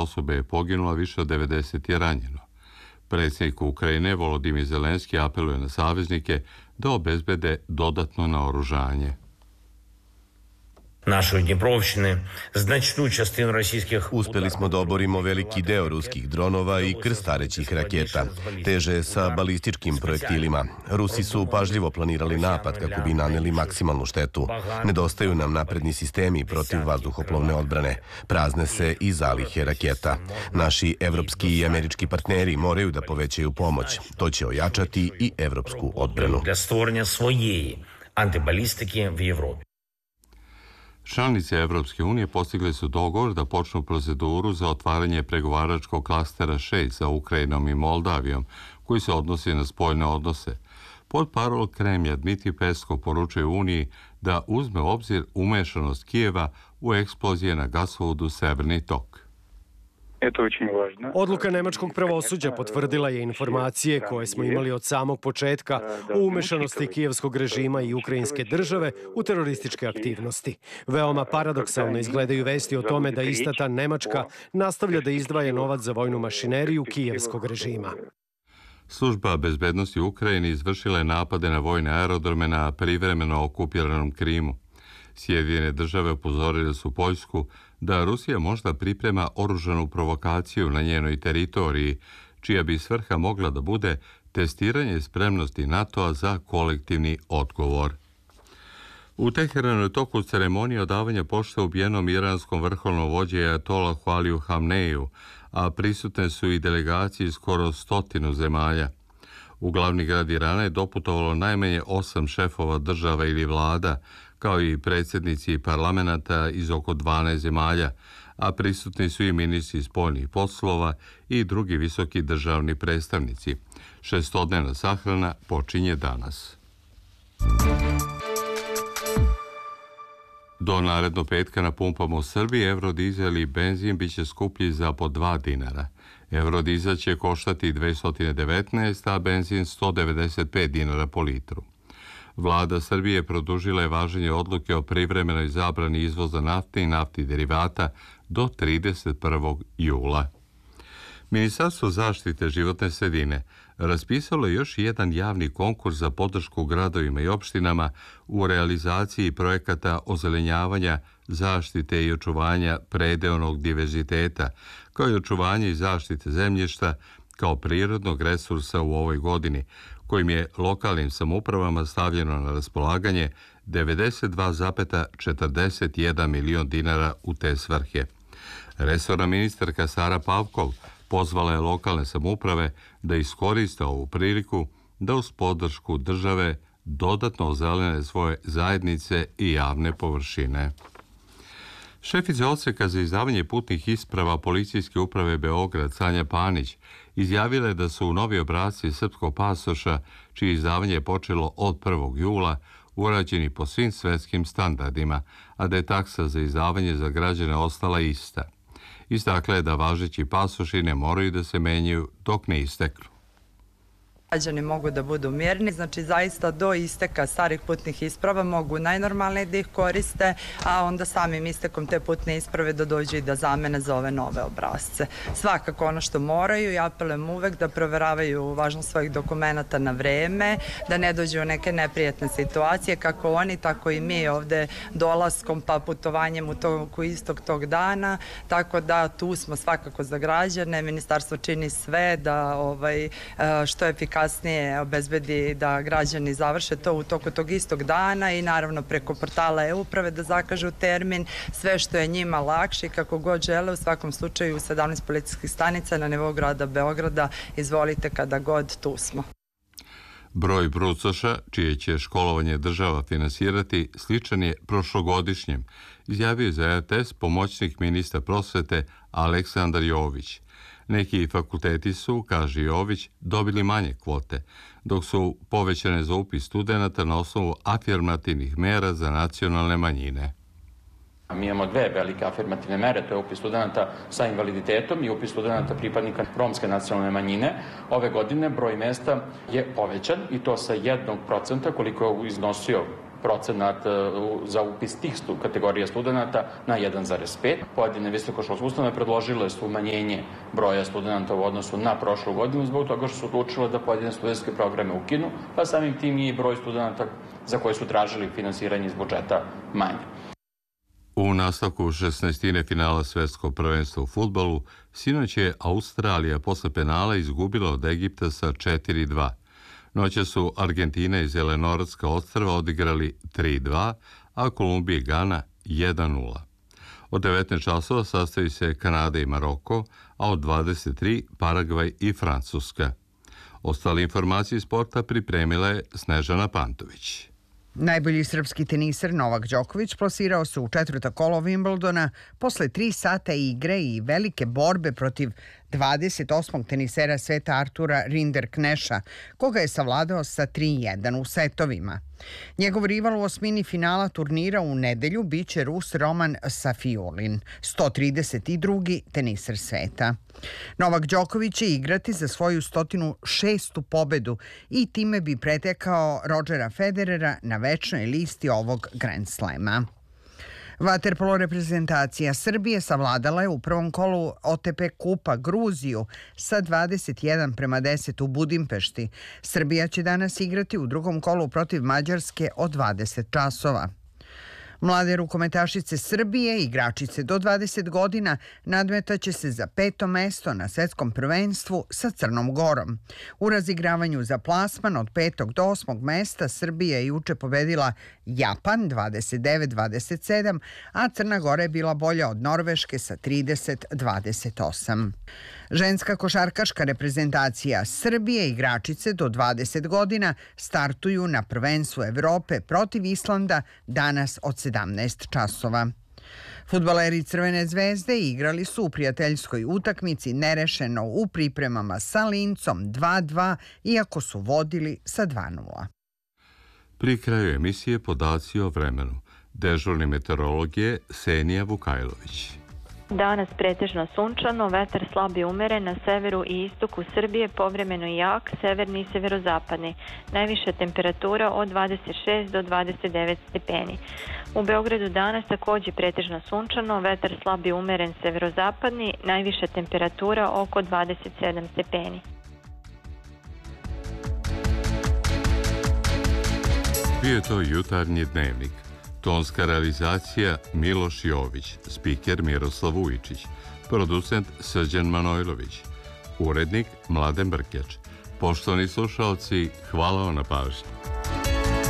osoba je poginulo, više od 90 je ranjeno. Predsjednik Ukrajine Volodimir Zelenski apeluje na saveznike da obezbede dodatno naoružanje. Uspjeli smo da oborimo veliki deo ruskih dronova i krstarećih raketa. Teže sa balističkim projektilima. Rusi su pažljivo planirali napad kako bi naneli maksimalnu štetu. Nedostaju nam napredni sistemi protiv vazduhoplovne odbrane. Prazne se i zalihe raketa. Naši evropski i američki partneri moraju da povećaju pomoć. To će ojačati i evropsku odbranu. Članice Evropske unije postigle su dogovor da počnu proceduru za otvaranje pregovaračkog klastera 6 sa Ukrajinom i Moldavijom, koji se odnosi na spoljne odnose. Portparol Kremlja Dmitrij Peskov poručuje Uniji da uzme u obzir umešanost Kijeva u eksplozije na gasovodu Severni tok. Odluka nemačkog pravosuđa potvrdila je informacije koje smo imali od samog početka o umešanosti kijevskog režima i ukrajinske države u terorističke aktivnosti. Veoma paradoksalno izgledaju vesti o tome da ista ta Nemačka nastavlja da izdvaja novac za vojnu mašineriju kijevskog režima. Služba bezbednosti u Ukrajini izvršila je napade na vojne aerodrome na privremeno okupiranom Krimu. Sjedinjene države upozorile su Poljsku da Rusija možda priprema oružanu provokaciju na njenoj teritoriji, čija bi svrha mogla da bude testiranje spremnosti NATO-a za kolektivni odgovor. U Teheranu je toku ceremonije odavanja pošte ubijenom iranskom vrhovnom vođi Ajatollahu Aliju Hamneiju, a prisutne su i delegacije iz skoro 100 zemalja. U glavni grad Irana je doputovalo najmanje 8 šefova država ili vlada, kao i predsjednici parlamenta iz oko 12 zemalja, a prisutni su i ministri spoljnih poslova i drugi visoki državni predstavnici. 6-dnevna sahrana počinje danas. Do narednog petka na pumpama u Srbiji eurodizel i benzin biće skuplji za po 2 dinara. Eurodizel će koštati 219, a benzin 195 dinara po litru. Vlada Srbije produžila je važenje odluke o privremenoj zabrani izvoza nafte i naftnih derivata do 31. jula. Ministarstvo zaštite životne sredine raspisalo je još jedan javni konkurs za podršku gradovima i opštinama u realizaciji projekata ozelenjavanja, zaštite i očuvanja predeonog diverziteta, kao i očuvanje i zaštite zemljišta kao prirodnog resursa u ovoj godini, kojim je lokalnim samoupravama stavljeno na raspolaganje 92,41 milion dinara u te svrhe. Resorna ministarka Sara Pavkov pozvala je lokalne samouprave da iskoriste ovu priliku da uz podršku države dodatno ozelene svoje zajednice i javne površine. Šefica odseka za izdavanje putnih isprava Policijske uprave Beograd Sanja Panić izjavila je da su novi obrasci srpskog pasoša, čije izdavanje je počelo od 1. jula, urađeni po svim svetskim standardima, a da je taksa za izdavanje za građane ostala ista. Istakla je da važeći pasoši ne moraju da se menjaju dok ne isteknu. Građani mogu da budu mirni, znači zaista do isteka starih putnih isprava mogu najnormalnije da ih koriste, a onda samim istekom te putne isprave da dođu i da zamene za ove nove obrazce. Svakako ono što moraju, ja apelujem uvek da proveravaju važnost svojih dokumenata na vreme, da ne dođu u neke neprijatne situacije, kako oni, tako i mi ovde dolaskom pa putovanjem u toku istog tog dana, tako da tu smo svakako za građane, ministarstvo čini sve da što efikasnije obezbedi da građani završe to u toku tog istog dana i naravno preko portala e-uprave da zakažu termin, sve što je njima lakše i kako god žele. U svakom slučaju u 17 policijskih stanica na nivou grada Beograda, izvolite kada god, tu smo. Broj brucoša, čije će školovanje država finansirati, sličan je prošlogodišnjem, izjavio je za RTS pomoćnik ministra prosvete Aleksandar Jović. Neki fakulteti su, kaže Jović, dobili manje kvote, dok su povećane za upis studenata na osnovu afirmativnih mera za nacionalne manjine. Mi imamo dve velike afirmativne mere, to je upis studenata sa invaliditetom i upis studenata pripadnika romske nacionalne manjine. Ove godine broj mesta je povećan i to sa 1% koliko je iznosio procenat za upis tih kategorija studenta na 1,5. Pojedine visokoškolske ustanove predložile su umanjenje broja studenta u odnosu na prošlu godinu zbog toga što su odlučile da pojedine studentske programe ukinu, pa samim tim i broj studenta za koje su tražili finansiranje iz budžeta manje. U nastavku 16. finala svetskog prvenstva u fudbalu, sinoć je Australija posle penala izgubila od Egipta sa 4:2. Noće su Argentina i Zelenorodska ostrva odigrali 3:2, a Kolumbija i Gana 1:0. Od 19 časova sastavi se Kanada i Maroko, a od 23 Paragvaj i Francuska. Ostale informacije iz sporta pripremila je Snežana Pantović. Najbolji srpski teniser Novak Đoković plasirao se u četvrto kolo Wimbledona posle 3 sata igre i velike borbe protiv 28. tenisera sveta Artura Rinderkneša, koga je savladao sa 3:1 u setovima. Njegov rival u osmini finala turnira u nedelju biće Rus Roman Safiulin, 132. teniser sveta. Novak Đoković će igrati za svoju 106. pobedu i time bi pretekao Rodgera Federera na večnoj listi ovog Grand Slema. Vaterpolo reprezentacija Srbije savladala je u prvom kolu OTP kupa Gruziju sa 21:10 u Budimpešti. Srbija će danas igrati u drugom kolu protiv Mađarske od 20 časova. Mlade rukometašice Srbije, igračice do 20 godina, nadmetaće se za 5. mesto na svetskom prvenstvu sa Crnom Gorom. U razigravanju za plasman od 5. do 8. mesta Srbija je juče pobedila Japan 29-27, a Crna Gora je bila bolja od Norveške sa 30-28. Ženska košarkaška reprezentacija Srbije, igračice do 20 godina, startuju na prvenstvu Evrope protiv Islanda danas od 17 časova. Fudbaleri Crvene zvezde igrali su u prijateljskoj utakmici nerešeno u pripremama sa Lincom 2:2, iako su vodili sa 2:0. Pri kraju emisije podaci o vremenu. Dežurni meteorolog je Senija Vukajlović. Danas pretežno sunčano, vetar slab i umeren na severu i istoku Srbije, povremeno jak, severni i severozapadni. Najviša temperatura od 26 do 29 stepeni. U Beogradu danas takođe pretežno sunčano, vetar slab i umeren severozapadni, najviša temperatura oko 27 stepeni. Bio je to jutarnji dnevnik. Tonska realizacija Miloš Jović, spiker Miroslav Vujičić, producent Srđan Manojlović, urednik Mladen Brkjač. Poštovani slušalci, hvala vam na pažnji.